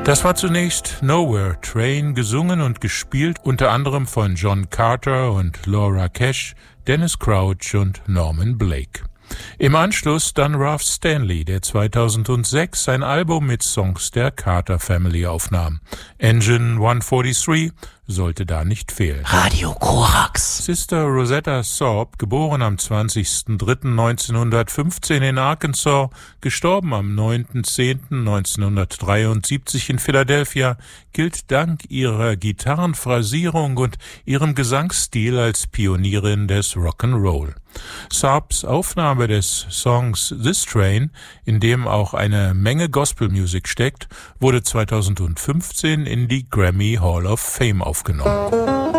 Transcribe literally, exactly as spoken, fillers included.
Das war zunächst Nowhere Train, gesungen und gespielt unter anderem von John Carter und Laura Cash, Dennis Crouch und Norman Blake. Im Anschluss dann Ralph Stanley, der zweitausendsechs sein Album mit Songs der Carter Family aufnahm. Engine hundertdreiundvierzig sollte da nicht fehlen. Radio Korax. Sister Rosetta Tharpe, geboren am zwanzigsten dritten neunzehnhundertfünfzehn in Arkansas, gestorben am neunten zehnten neunzehnhundertdreiundsiebzig in Philadelphia, gilt dank ihrer Gitarrenphrasierung und ihrem Gesangsstil als Pionierin des Rock'n'Roll. Tharpes Aufnahme des Songs This Train, in dem auch eine Menge Gospelmusik steckt, wurde zweitausendfünfzehn in die Grammy Hall of Fame aufgenommen.